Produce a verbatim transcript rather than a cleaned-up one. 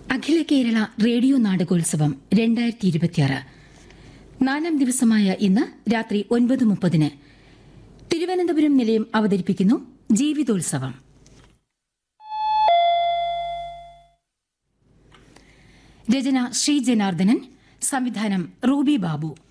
അഖില Kerala radio നാടകോത്സവം രണ്ടായിരത്തി ഇരുപത്തിയാറ് നാലാം ദിവസമായ ഇന്ന് രാത്രി ഒൻപത് മുപ്പതിന് തിരുവനന്തപുരം നിലയം അവതരിപ്പിക്കുന്നു ജീവിതോത്സവം. രചന ശ്രീ ജനാർദ്ദനൻ, സംവിധാനം റൂബി ബാബു.